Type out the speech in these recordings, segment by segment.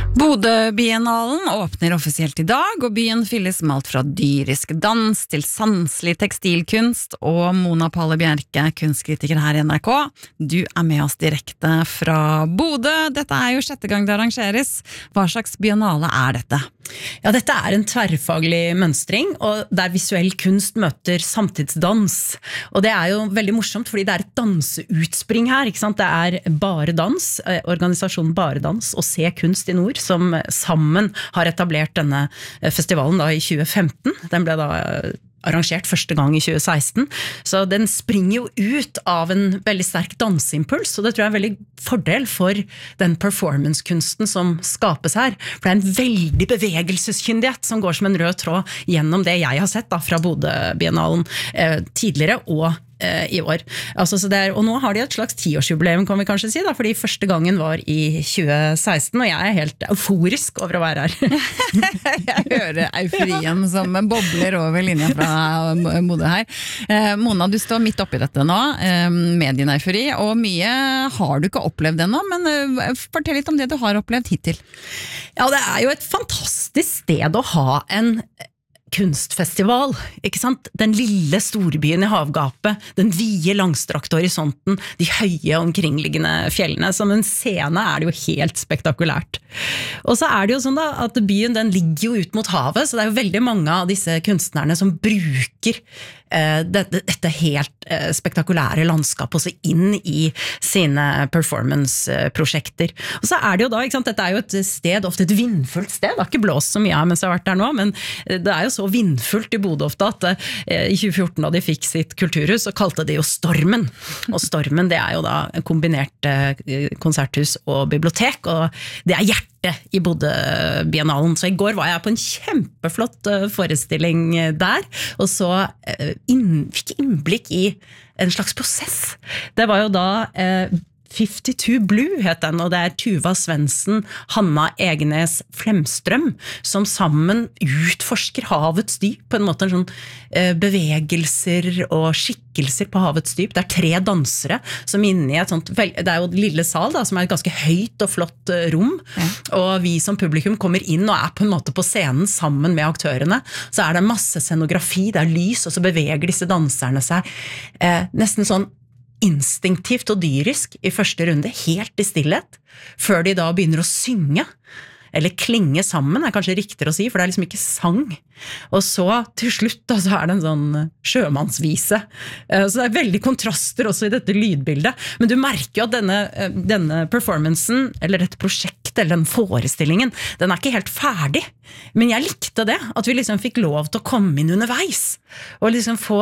Bodø-biennalen åpner offisielt I dag, og byen fylles med alt fra dyrisk dans til sanselig tekstilkunst, og Mona Palle Bjerke, kunstkritiker her I NRK. Du med oss direkte fra Bodø. Dette jo 6. gang det arrangeres. Hva slags biennale dette? Ja, dette en tverrfaglig mønstring, og der visuell kunst møter samtidsdans. Og det jo veldig morsomt, fordi det et danseutspring her, ikke sant? Det Bare Dans, organisasjonen Bare Dans og Se Kunst I Nord, som sammen har etablert denne festivalen da I 2015. Den ble da arrangert første gang I 2016, så den springer jo ut av en veldig sterk danseimpuls, og det tror jeg veldig fordel for den performancekunsten som skapes her, for det en veldig bevegelseskyndighet som går som en rød tråd gjennom det jeg har sett da, fra Bodø-biennalen tidligere og I år. Altså, så og nå har de et slags 10-årsjubileum, kan vi kanskje si, da, fordi første gangen var I 2016, og jeg helt euforisk over å være her. Jeg hører euforien som bobler over linja fra Bodø her. Mona, du står midt oppi dette nå, med din eufori, og mye har du ikke opplevd ennå, men fortell litt om det du har opplevd hittil. Ja, det jo et fantastisk sted å ha en kunstfestival, ikke sant? Den lille storbyen I havgapet, den vide langstrakte horisonten, de høye omkringliggende fjellene, som en scene det jo helt spektakulært. Og så det jo sånn da, at byen den ligger jo ut mot havet, så det jo veldig mange av disse kunstnerne som bruker dette helt spektakulære landskapet også inn I sine performance-prosjekter. Og så det jo da, ikke sant, dette jo et sted, ofte et vindfullt sted, det har ikke blåst så mye av mens jeg har vært der nå, men det jo så vindfullt I Bodø ofte at I 2014 da de fikk sitt kulturhus, så kalte de jo Stormen. Og Stormen, det jo da kombinert konserthus og bibliotek, og det hjertet I Bodø-biennalen. Så I går var jeg på en kjempeflott forestilling der, og så fikk innblikk I en slags prosess. Det var jo da 52 Blue het den, og det Tuva Svendsen, Hanna Egenes Flemstrøm, som sammen utforsker havets dyp, på en måte en sånn bevegelser og skikkelser på havets dyp. Det 3 dansere som inne I et sånt, det jo lille sal da, som et ganske høyt og flott rom, og vi som publikum kommer inn og på en måte på scenen sammen med aktørene, så det masse scenografi, det lys, og så beveger disse danserne seg nesten sånn instinktivt og dyrisk I første runde, helt I stillhet, før de da begynner å synge, eller klinge sammen, kanskje riktigere å si, for det liksom ikke sang. Og så til slutt da, så det en sånn sjømannsvise. Så det veldig kontraster også I dette lydbildet. Men du merker jo at denne performancen, eller dette prosjektet, eller den forestillingen, den ikke helt ferdig. Men jeg likte det, at vi liksom fikk lov til å komme inn underveis, og liksom få,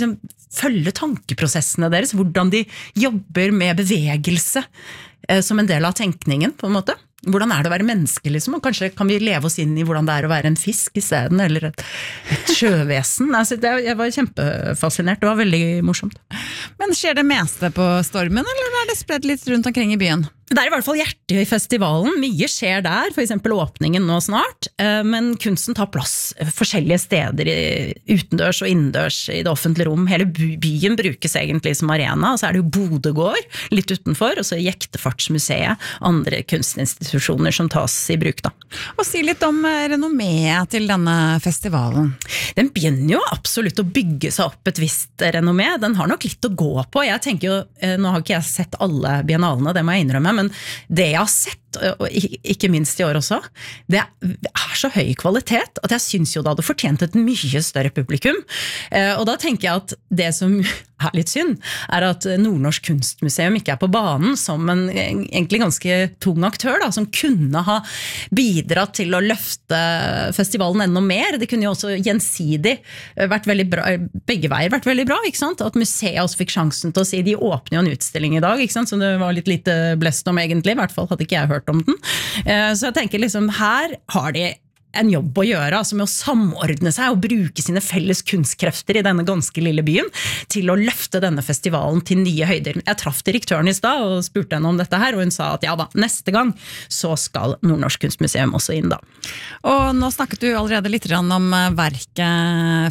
følge tankeprosessene deres, hvordan de jobber med bevegelse, som en del av tenkningen, på en måte. Hvordan det å være menneske, liksom? Og kanskje kan vi leve oss inn I hvordan det å være en fisk I stedet, eller et sjøvesen. Altså, jeg var kjempefascinert, det var veldig morsomt. Men skjer det meste på Stormen, eller det spredt litt rundt omkring I byen? Det I hvert fall hjertet I festivalen, mye skjer der, for eksempel åpningen nå snart, men kunsten tar plass forskjellige steder utendørs og innendørs I det offentlige rom. Hele byen brukes egentlig som arena, og så det jo Bodøgård litt utenfor, og så Jektefartsmuseet, andre kunstinstitusjoner som tas I bruk da. Og si litt om renommet til denne festivalen. Den begynner jo absolutt å bygge seg opp et visst renommé, den har nok litt å gå på. Jeg tenker jo, nå har ikke jeg sett alle biennalene, det må jeg innrømme, men det jeg har sett, og ikke minst I år også, det så høy kvalitet at jeg synes jo det hadde fortjent et mye større publikum. Og da tenker jeg at det som litt synd, at Nordnorsk Kunstmuseum ikke på banen som en egentlig ganske tung aktør, da, som kunne ha bidratt til å løfte festivalen enda mer. Det kunne jo også gjensidig vært veldig bra, begge veier vært veldig bra, ikke sant? At museet også fikk sjansen til å si, de åpner jo en utstilling I dag, ikke sant? Som det var litt lite blest om egentlig, I hvert fall hadde ikke jeg hørt om den. Så jeg tenker liksom, her har de en jobb å gjøre, altså med å samordne seg og bruke sine felles kunstkrefter I denne ganske lille byen til å løfte denne festivalen til nye høyder. Jeg traff direktøren I sted og spurte henne om dette her, og hun sa at ja da, neste gang så skal Nordnorsk Kunstmuseum også inn da. Og nå snakket du allerede litt om verket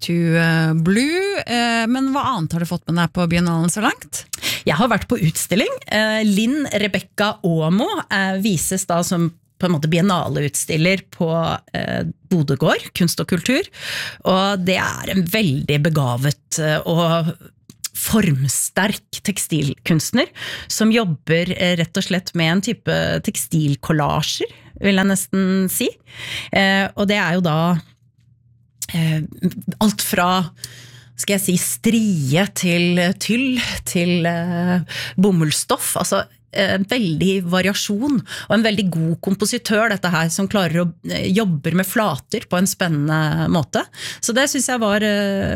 52 Blue, men hva annet har du fått med deg på biennalen så langt? Jeg har vært på utstilling. Linn Rebecca Åmo vises da som på en måte biennaleutstiller på Bodø gård, kunst og kultur, og det en veldig begavet og formsterk tekstilkunstner som jobber rett og slett med en type tekstilkollasjer, vil jeg nesten si. Og det jo da alt fra skal jeg si strie til tyll til bomullsstoff, altså en veldig variasjon og en veldig god kompositør dette her som klarer å jobbe med flater på en spennende måte. Så det synes jeg var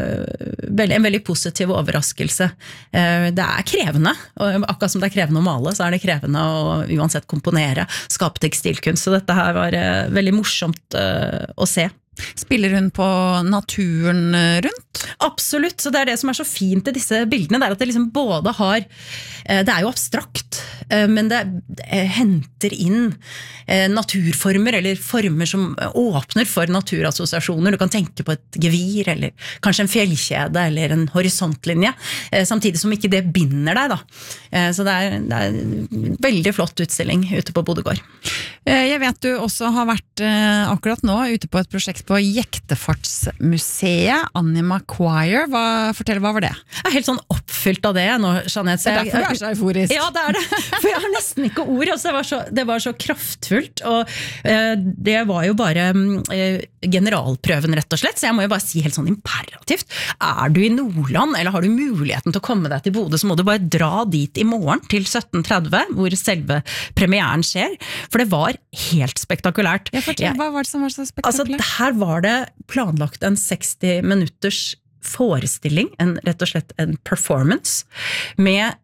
en veldig positiv overraskelse. Det krevende, og akkurat som det krevende å male, så det krevende å uansett komponere, skape tekstilkunst. Så dette her var veldig morsomt å se. Spiller hun på naturen rundt? Absolutt, så det det som så fint i disse bildene, det at det liksom både har, det jo abstrakt, men det henter inn naturformer, eller former som åpner for naturassosiasjoner. Du kan tenke på et gevir, eller kanskje en fjellkjede, eller en horisontlinje, samtidig som ikke det binder deg da. Så det en veldig flott utstilling ute på Bodø gård. Jeg vet du også har vært akkurat nå ute på et prosjekt på Jektefartsmuseet, Anima Choir. Fortell, hva var det? Jeg helt sånn oppfylt av det nå, Jeanette. Det derfor du så euforisk. Ja, det det. For jeg har nesten ikke ord. Altså, det var så kraftfullt, og det var jo bare generalprøven, rett og slett. Så jeg må jo bare si helt sånn imperativt. Du i Nordland, eller har du muligheten til å komme deg til Bodø, så må du bare dra dit i morgen til 17:30, hvor selve premieren skjer. For det var helt spektakulært. Hva var det som var så spektakulært? Altså, her var det planlagt en 60 minutters forestilling, rett og slett en performance, med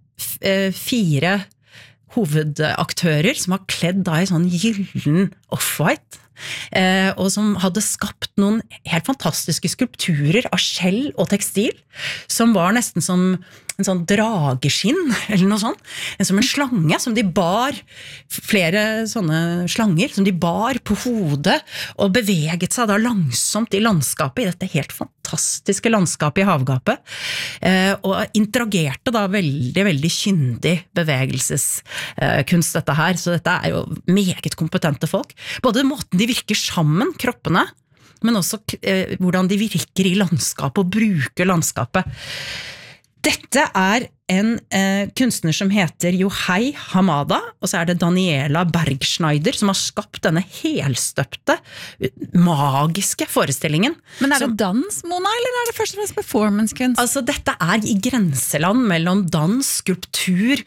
4 hovedaktører som var kledd da i sånn gyllen off-white, og som hadde skapt noen helt fantastiske skulpturer av skjell og tekstil, som var nesten som en sånn drageskinn, eller noe sånt, som en slange, som de bar, flere sånne slanger, som de bar på hodet, og beveget seg da langsomt i landskapet, i dette helt fantastiske landskapet i havgapet, og interagerte da veldig, veldig kyndig bevegelseskunst dette her, så dette jo meget kompetente folk. Både måten de virker sammen, kroppene, men også hvordan de virker i landskapet og bruker landskapet. Dette en kunstner som heter Yohei Hamada, og så det Daniela Bergschneider som har skapt denne helstøpte, magiske forestillingen. Men det dans, Mona, eller det først og fremst performancekunst? Altså, dette i grenseland mellom dans, skulptur,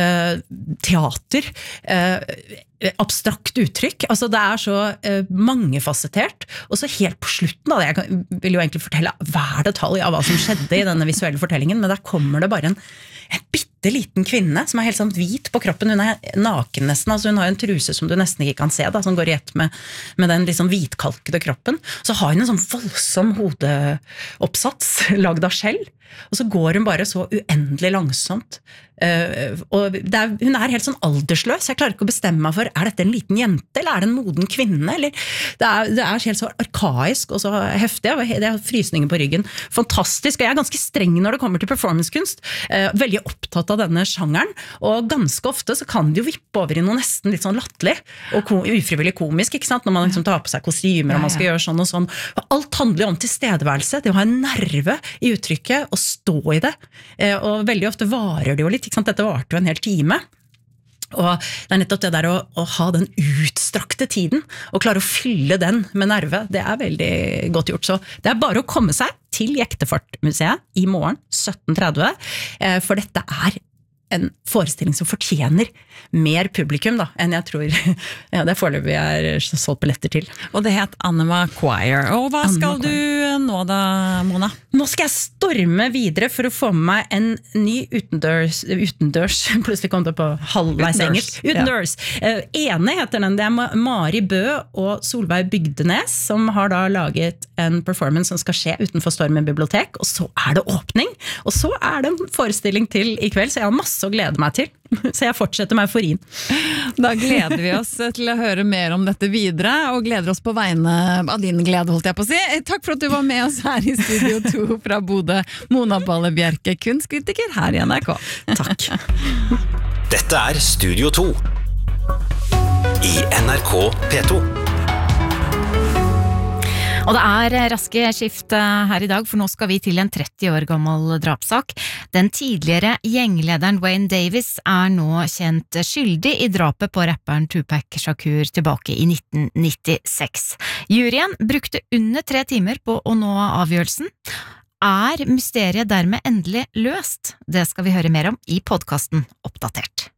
teater, abstrakt uttrykk. Altså, det så mangefasettert, og så helt på slutten, da, jeg vil jo egentlig fortelle hver detalj av hva som skjedde i denne visuelle fortellingen, men der kommer det bare en bitte liten kvinne som helt sånn hvit på kroppen, hun naken nesten, altså hun har en truse som du nesten ikke kan se da, som går i ett med den liksom hvitkalkede kroppen, så har hun en sånn voldsom hodeoppsats lagd av skjell, og så går hun bare så uendelig langsomt, og hun helt sånn aldersløs, jeg klarer ikke å bestemme meg for, dette en liten jente, eller det en moden kvinne, eller det helt så arkaisk og så heftig, det frysninger på ryggen, fantastisk, og jeg ganske streng når det kommer til performancekunst, veldig opptatt av denne sjangeren, og ganske ofte så kan det jo vippe over i noe nesten litt sånn latterlig, og ufrivillig komisk, ikke sant, når man liksom tar på seg kostymer, og man skal gjøre sånn og sånn, og alt handler jo om tilstedeværelse, det å ha en nerve i uttrykket, og stå i det, og veldig ofte varer det jo litt, ikke sant? Dette varte jo en hel time, og det nettopp det der å ha den utstrakte tiden, og klare å fylle den med nerve, det veldig godt gjort, så det bare å komme seg til Jektefartsmuseet i morgen 17:30, for dette en forestilling som fortjener mer publikum da, enn jeg tror det foreløpig solgt billetter til. Og det het Anima Choir. Og hva skal du nå da, Mona? Nå skal jeg storme videre for å få med meg en ny utendørs plutselig kom det på halvveis engelsk. Utendørs. Ene heter den, det Mari Bø og Solveig Bygdenes, som har da laget en performance som skal skje utenfor Stormen bibliotek, og så det åpning, og så det en forestilling til i kveld, så jeg har masse å glede meg til, så jeg fortsetter meg for inn. Da gleder vi oss til å høre mer om dette videre, og gleder oss på vegne av din glede, holdt jeg på å si. Takk for at du var med oss her i Studio 2 fra Bodø, Mona Palle Bjerke, kunstkritiker her i NRK. Takk. Dette Studio 2. I NRK P2. Og det raske skift her I dag, for nå skal vi til en 30 år gammel drapssak. Den tidligere gjenglederen Wayne Davis nå kjent skyldig I drapet på rapperen Tupac Shakur tilbake I 1996. Juryen brukte under 3 timer på å nå avgjørelsen. Mysteriet dermed endelig løst? Det skal vi høre mer om I podcasten Oppdatert.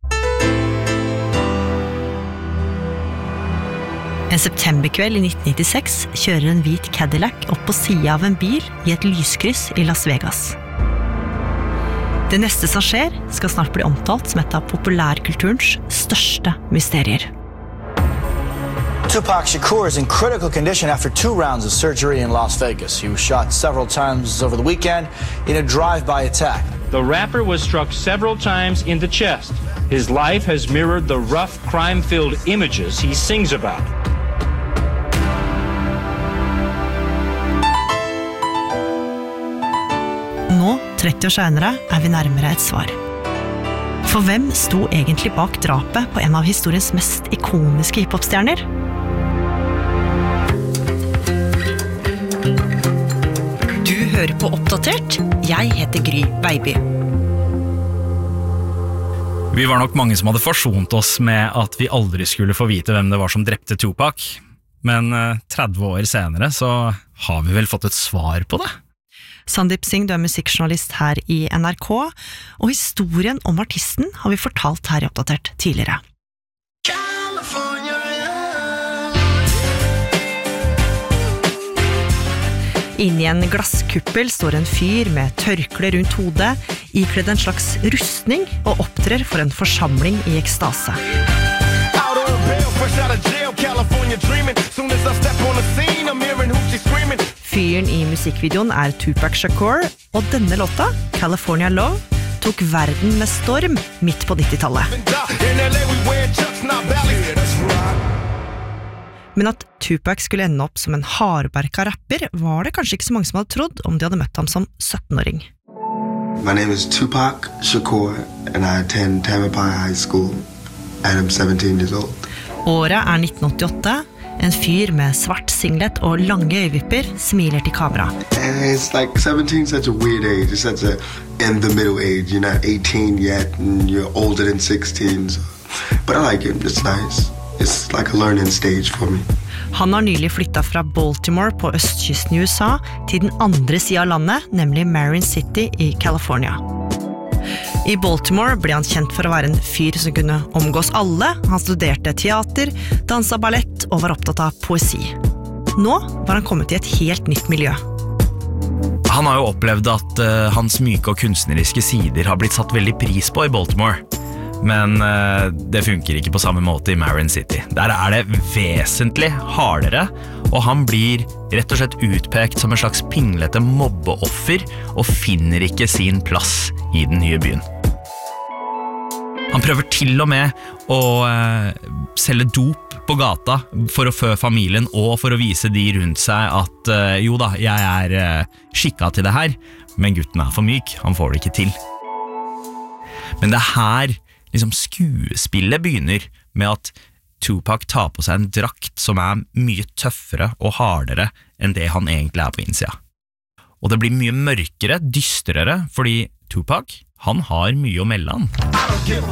En septemberkveld I 1996 kjører en hvit Cadillac opp på siden av en bil I et lyskryss I Las Vegas. Det neste som skjer skal snart bli omtalt som et av populærkulturens største mysterier. Tupac Shakur is in critical condition after 2 rounds of surgery in Las Vegas. He was shot several times over the weekend in a drive-by attack. The rapper was struck several times in the chest. His life has mirrored the rough, crime-filled images he sings about. Nå, 30 år senere, vi nærmere et svar. For hvem sto egentlig bak drapet på en av historiens mest ikoniske hiphop-stjerner? Du hører på Oppdatert. Jeg heter Gry Baby. Vi var nok mange som hadde forsont oss med at vi aldri skulle få vite hvem det var som drepte Tupac. Men 30 år senere så har vi vel fått et svar på det. Sandeep Singh, du musikkjournalist her I NRK, og historien om artisten har vi fortalt her I Oppdatert tidligere. Inni en glasskuppel står en fyr med tørkle rundt hodet, ikledd en slags rustning og opptrer for en forsamling I ekstase. Fyren I musikkvideoen Tupac Shakur, og denne låta, California Love, tok verden med storm midt på 90-tallet. Men at Tupac skulle ende opp som en hardbarka rapper, var det kanskje ikke så mange som hadde trodd om de hadde møtt ham som 17-åring. My name is Tupac Shakur, and I attend Tamalpais High School, and I'm 17 years old. Året 1988. En fyr med svart singlet og lange øyevipper smiler til kamera. It's like 17 such a weird age. It's such a in the middle age. You're not 18 yet, and you're older than 16. So. But I like it. It's nice. It's like a learning stage for me. Han har nylig flyttet fra Baltimore på østkysten I USA til den andre siden av landet, nemlig Marin City I California. I Baltimore ble han kjent for å være en fyr som kunne omgås alle. Han studerte teater, danset ballett og var opptatt av poesi. Nå var han kommet I et helt nytt miljø. Han har jo opplevd at hans myke og kunstneriske sider har blitt satt veldig pris på I Baltimore. Men det funker ikke på samme måte I Marin City. Der det vesentlig hardere, og han blir rett og slett utpekt som en slags pinglete mobbeoffer og finner ikke sin plass I den nye byen. Han prøver til og med å selge dop på gata for å fø familien og for å vise de rundt seg at jo da, jeg skikket til det her, men gutten for myk, han får det ikke til. Men det her liksom skuespillet begynner med at Tupac tar på seg en drakt som mye tøffere og hardere enn det han egentlig på innsida. Og det blir mye mørkere, dystrere, fordi Tupac, han har mye å melde han.